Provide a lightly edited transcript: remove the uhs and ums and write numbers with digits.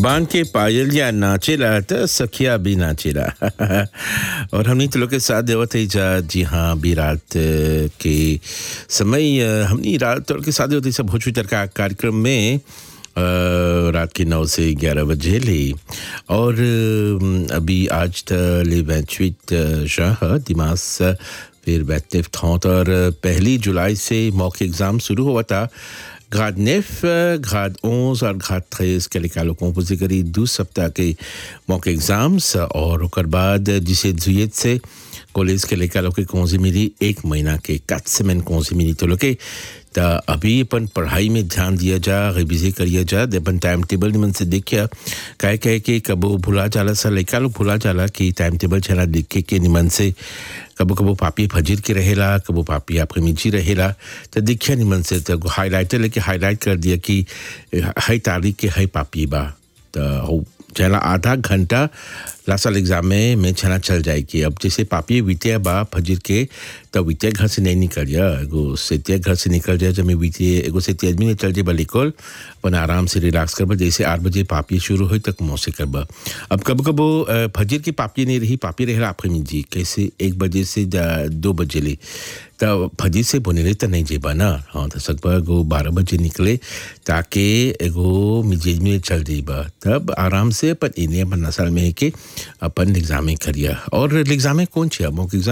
बांध के पायल या नाचेला त सखिया भी नाचेला और हमनी तो लोग के साथ देवत है जा जी हाँ भी रात के समय हमनी रात के साथ देवत है सब भोजपुरी का कार्यक्रम में रात के 9 से 11 बजे ले और अभी आज ले 28 शाह दिमाग फिर 29 और 1 जुलाई से मॉक एग्ज़ाम शुरू हुआ था grade 9, grade 11 और grade 13 के लिए लोगों को करी 2 सप्ताह के मॉक एग्ज़ाम्स और उसके बाद जिसे जुयत से कॉलेज के लिए लोग के कौन मिली 1 महीना के कट से मैंने कौन मिली तो लोग के अभी अपन पढ़ाई में ध्यान दिया जा रिविज़न करिए जा अपन टाइम टेबल निमन से देखिए कहे कि कबो भुला जाला सा लड़का लोग भुला जाला कि टाइम टेबल चला देख के निमन से कबो कबो पापी फजीर के रहेला कबो पापी आपके मिजी रहेला तो देखिए निमन से तो हाईलाइटर लेके हाईलाइट कर दिया कि हई तारीख के हई पापी बा तो चला आधा घंटा लासल एग्जाम में छना चल जाएगी अब जैसे पापी वित्या बा फजीर के तो वित्या घर से नहीं निकल जा एगो सेतिया घर से निकल जाए जब मैं वित्या एगो सेतिया आदमी ने चल जाए बलिकोल अपन आराम से रिलैक्स करबा जैसे 8 बजे पापी शुरू हो तक मौसे करबा अब कब कबो फजीर की पापी नहीं रही पापी रहेला आपके मिजी कैसे 1 बजे से 2 बजे ले तो फजीर से बोने तो नहीं जेबा ना हाँ तो सकबा एगो 12 बजे निकले ताकि एगो मिजेज में चल जाइबा तब आराम से अपन इन्हें अपन नसल में के अपन एग्जाम करिया और एग्जाम कौन छिया मॉक एग्जाम